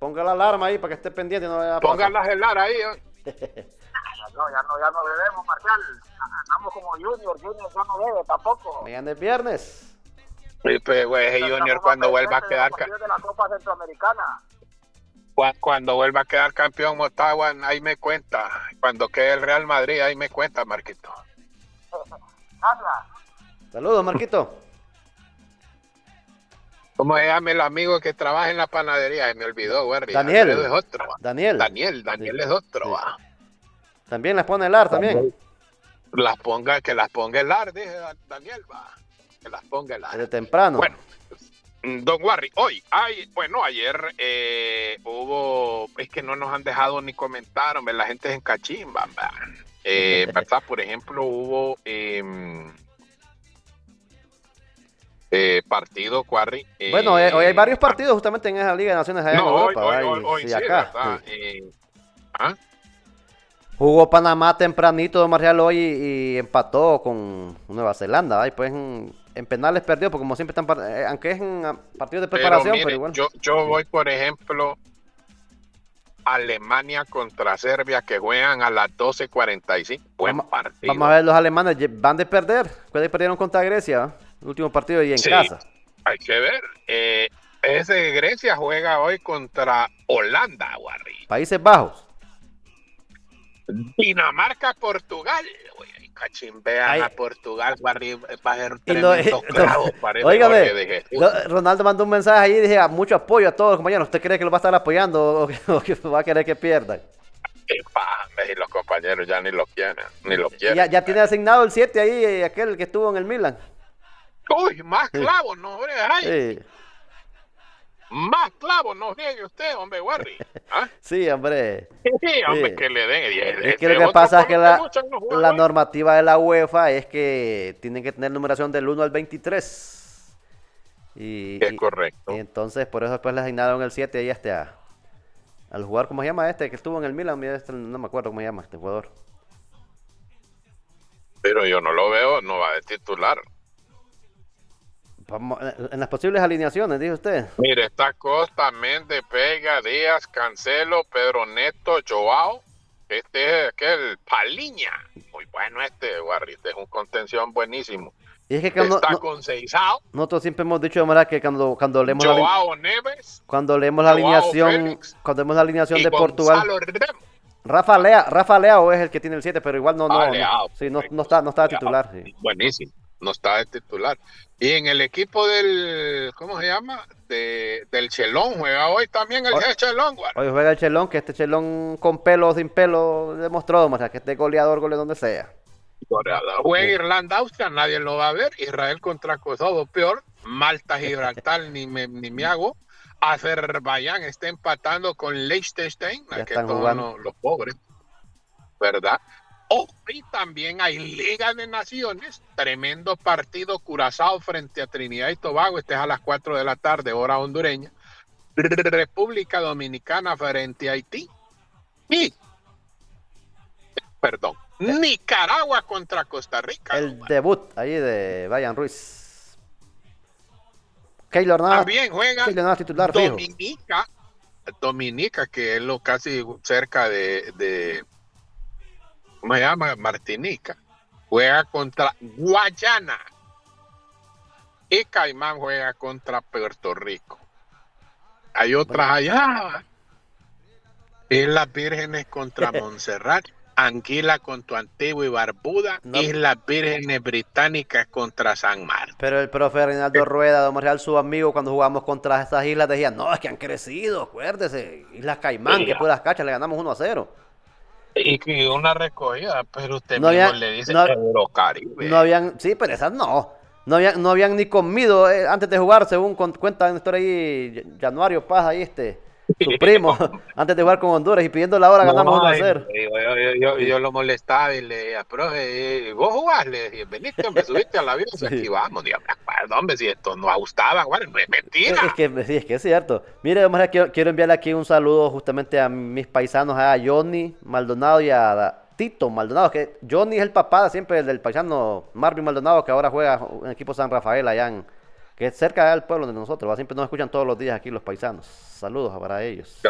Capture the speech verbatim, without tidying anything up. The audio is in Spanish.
ponga la alarma ahí para que esté pendiente y no vaya a pasar. Pongan la gelar ahí. ¿eh? No, ya no, ya no debemos, Marcial. Andamos como Junior, Junior ya no debe tampoco. Mañana es viernes. Y pues, güey, Junior cuando vuelva a quedar de la Copa Centroamericana. Cuando vuelva a quedar campeón Motagua, ahí me cuenta. Cuando quede el Real Madrid, ahí me cuenta, Marquito. Saludos, Marquito. ¿Cómo se llama el amigo que trabaja en la panadería? Se me olvidó, güey. Daniel. Es otro. Daniel. Daniel, Daniel sí. Es otro. Sí. Va. También las pone el ar, también. Las ponga, que las ponga el ar, dije Daniel, va. Que las ponga el ar. Desde temprano. Bueno. Don Warry, hoy, hay, bueno, ayer eh, hubo, es que no nos han dejado ni comentar, hombre, la gente es en cachimba, eh, ¿verdad? Por ejemplo, hubo eh, eh, partido, Warry. Eh, bueno, eh, hoy hay varios partidos justamente en esa Liga de Naciones allá no, en Europa. Hoy, hay, hoy, hoy, sí, sí, acá. Sí. Eh, ¿ah? Jugó Panamá tempranito, Marcial, hoy y, y empató con Nueva Zelanda, ¿va? Y pues en, en penales perdió, porque como siempre están, eh, aunque es en partidos de preparación, pero, mire, pero igual. Yo, yo voy, por ejemplo, Alemania contra Serbia, que juegan a las doce cuarenta y cinco. Buen vamos, partido. Vamos a ver, los alemanes van de perder. Después perdieron contra Grecia, ¿va? El último partido y en sí, casa. Hay que ver. Eh, ese Grecia juega hoy contra Holanda, Warri. Países Bajos. Dinamarca, Portugal. Oye, cachimbean Ay. a Portugal, Warri, va a ser Lo, tremendo clavo, parece. Óigame, de lo, Ronaldo mandó un mensaje ahí y dije, mucho apoyo a todos los compañeros. ¿Usted cree que lo va a estar apoyando o que, o que va a querer que pierdan? Y los compañeros ya ni lo quieren, ni lo quieren. Ya, ya tiene asignado el siete ahí, aquel que estuvo en el Milan. Uy, más clavos, no, hombre, ay. Sí. Más clavos, no niegue usted, hombre, Warri. ¿Ah? Sí, hombre. Sí, hombre, sí. que le den. Es, es que lo que pasa es que la, la normativa de la UEFA es que tienen que tener numeración del uno al veintitrés. Y, es correcto. Y, y entonces, por eso después le asignaron el siete ahí este a, al jugador, ¿cómo se llama este? Que estuvo en el Milan, este, no me acuerdo cómo se llama este jugador. Pero yo no lo veo, no va de titular. Vamos, en las posibles alineaciones, dice usted. Mire, está Costa, Méndez, Vega, Díaz, Cancelo, Pedro Neto, Joao. Este es aquel Paliña. Muy bueno este, Warri. Este es un contención buenísimo. Y es que cuando, está no, con Seizao. Nosotros siempre hemos dicho de manera que cuando, cuando leemos Joao la, Neves. Cuando leemos la Joao alineación, Félix, cuando vemos la alineación y de Portugal. Rafa Lea, Rafa Leao es el que tiene el siete, pero igual no, no, ah, no, Leao, sí, no, no está, no está de Leao, titular. Sí. Buenísimo. No está de titular. Y en el equipo del, ¿cómo se llama? De, del Chelón, juega hoy también el hoy, Chelón, güey. Hoy juega el Chelón, que este Chelón con pelo o sin pelo demostró, o sea, que este goleador gole donde sea. Goleador. Juega sí. Irlanda, Austria, nadie lo va a ver. Israel contra Kosovo, peor. Malta, Gibraltar, ni me, ni me hago. Azerbaiyán está empatando con Liechtenstein, que todos los, los pobres, ¿verdad? Oh, y también hay Liga de Naciones, tremendo partido, Curazao frente a Trinidad y Tobago, este es a las cuatro de la tarde, hora hondureña. República Dominicana frente a Haití. Y, perdón, Nicaragua contra Costa Rica. El no, debut ahí de Brian Ruiz. Keylor Navas. También juega Keylor Navas titular, Dominica, fijo. Dominica, que es lo casi cerca de... de ¿cómo se llama? Martinica, juega contra Guayana y Caimán juega contra Puerto Rico. Hay otras allá. Islas Vírgenes contra Montserrat, Anguila contra Antigua y Barbuda, no. Islas Vírgenes Británicas contra San Martín. Pero el profe Reinaldo Rueda, don Marcial, su amigo, cuando jugamos contra estas islas, decía, no, es que han crecido, acuérdese, Islas Caimán, sí, que puras cachas, le ganamos uno a cero. Y que una recogida, pero usted no mismo habían, le dice no, Eurocaribe. No habían, sí, pero esas no. No habían, no habían ni comido eh, antes de jugar, según cuenta en la historia ahí, Januario Paz, ahí este, su primo, antes de jugar con Honduras y pidiendo la hora, no, ganamos uno a cero. Yo, yo, yo, yo lo molestaba y le decía, profe, vos jugás, le decía, veniste, me subiste a la vida, sí. Aquí vamos, Dios, perdón, hombre, si esto no gustaba, bueno, es mentira. Es que, sí, es que es cierto. Mire, Omar, quiero, quiero enviarle aquí un saludo justamente a mis paisanos, a Johnny Maldonado y a Tito Maldonado, que Johnny es el papá siempre del paisano Marvin Maldonado, que ahora juega en el equipo San Rafael allá en, que es cerca del pueblo de nosotros, ¿va? Siempre nos escuchan todos los días aquí los paisanos. Saludos para ellos.